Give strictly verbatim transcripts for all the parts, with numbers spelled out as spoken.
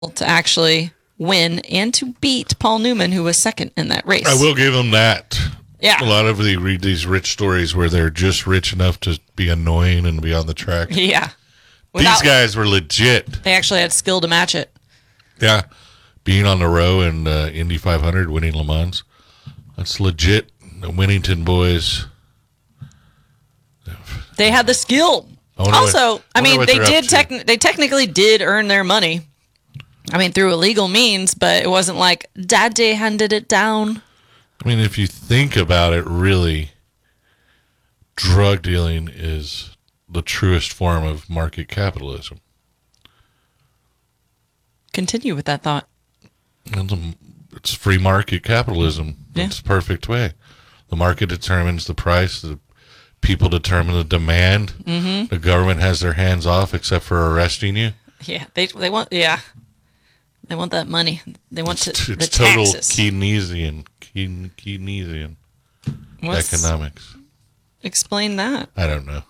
to actually win and to beat Paul Newman, who was second in that race. I will give him that. Yeah. A lot of the read these rich stories where they're just rich enough to be annoying and be on the track. Yeah. Without, these guys were legit. They actually had skill to match it. Yeah. Being on the row in uh, Indy five hundred, winning Le Mans. That's legit. The Winnington boys. They had the skill. I also, what, I mean, they did. Techn- they technically did earn their money. I mean, through illegal means, but it wasn't like Daddy handed it down. I mean, if you think about it, really, drug dealing is the truest form of market capitalism. Continue with that thought. It's free market capitalism. Yeah. It's the perfect way. The market determines the price. The people determine the demand. Mm-hmm. The government has their hands off except for arresting you. Yeah, they they want yeah, they want that money. They want it's, to, it's the total taxes. Keynesian, Keyn, Keynesian What's, economics. Explain that. I don't know.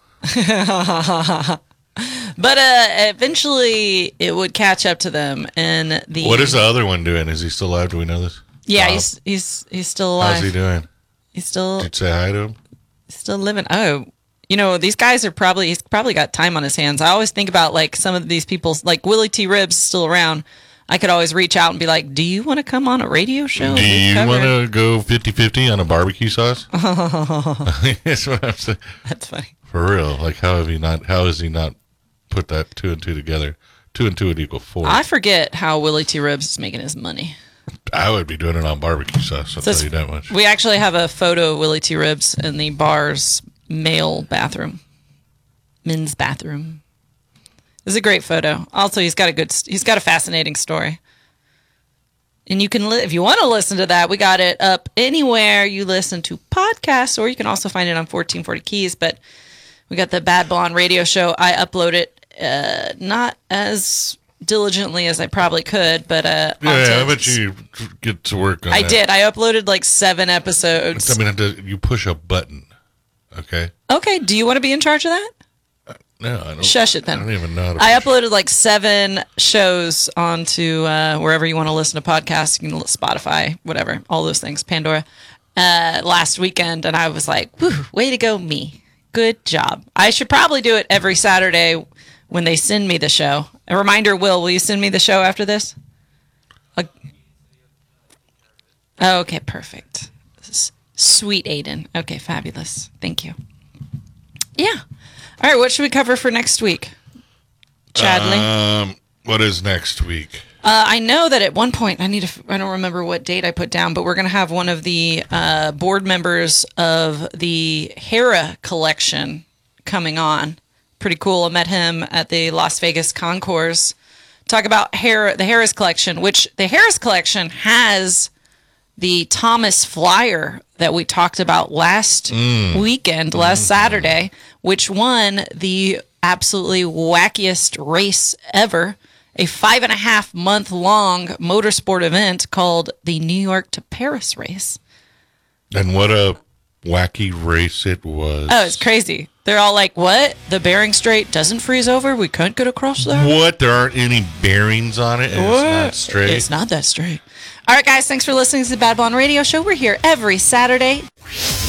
But uh, eventually, it would catch up to them, and the. What is the other one doing? Is he still alive? Do we know this? Yeah, Bob? he's he's he's still alive. How's he doing? He's still. Did you say hi to him? Still living. Oh, you know, these guys are probably. He's probably got time on his hands. I always think about like some of these people, like Willie T. Ribs, still around. I could always reach out and be like, "Do you want to come on a radio show? Do you want to go fifty-fifty on a barbecue sauce?" That's what I'm saying. That's funny. For real. Like, how have he not? How has he not put that two and two together? Two and two would equal four. I forget how Willie T. Ribs is making his money. I would be doing it on barbecue sauce. I'll So tell you that much. We actually have a photo of Willie T. Ribs in the bar's male bathroom, men's bathroom. It's a great photo. Also, he's got a good, he's got a fascinating story. And you can, li- if you want to listen to that, we got it up anywhere you listen to podcasts, or you can also find it on fourteen forty Keys. But we got the Bad Blonde radio show. I upload it uh, not as diligently as I probably could, but uh, yeah, I bet you get to work on I that. did. I uploaded like seven episodes. I mean, you push a button, okay? Okay. Do you want to be in charge of that? No, I don't. Shush it then. I don't even know how to I push uploaded like seven shows onto uh, wherever you want to listen to podcasts. You can Spotify, whatever, all those things, Pandora, uh, last weekend. And I was like, whew, way to go, me. Good job. I should probably do it every Saturday when they send me the show. A reminder, Will, will you send me the show after this? Uh, oh, okay, perfect. Sweet Aiden. Okay, fabulous. Thank you. Yeah. All right, what should we cover for next week, Chadley? Um, what is next week? Uh, I know that at one point, I need to, I don't remember what date I put down, but we're going to have one of the uh, board members of the Hera collection coming on. Pretty cool. I met him at the Las Vegas Concours. Talk about Hera, the Harris collection, which the Harris collection has the Thomas Flyer that we talked about last mm. weekend, last mm. Saturday, which won the absolutely wackiest race ever, a five and a half month long motorsport event called the New York to Paris race. And what a wacky race it was. Oh, it's crazy. They're all like, what? The Bering Strait doesn't freeze over? We couldn't get across there? What? There aren't any bearings on it and what? It's not straight? It's not that straight. All right, guys, thanks for listening to the Bad Blonde Radio Show. We're here every Saturday.